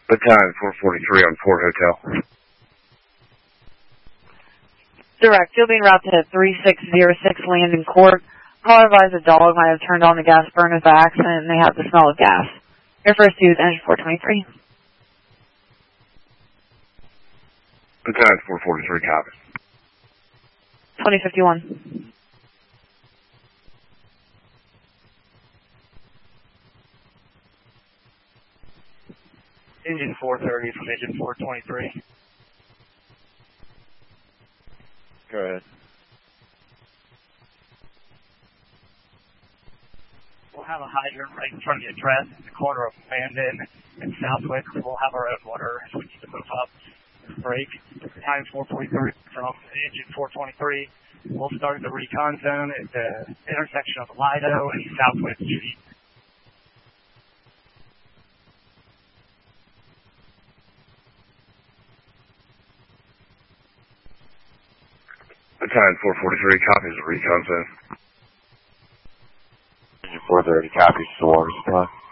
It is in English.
Battalion 443 on Fort Hotel. Direct, you'll be en route to 3606 Landon Court. Caller advised a dog might have turned on the gas burners by accident and they have the smell of gas. Air First use engine 423. Battalion 443, copy. 2051. Engine 430 from engine 423. Go ahead. We'll have a hydrant right in front of the address at the corner of Landon and Southwick. We'll have our own water if we need to move up and break. Time 443 from engine 423. We'll start the recon zone at the intersection of Lido and Southwick Street. Battalion 443 copies the recon zone. Engine 430 copies the water supply.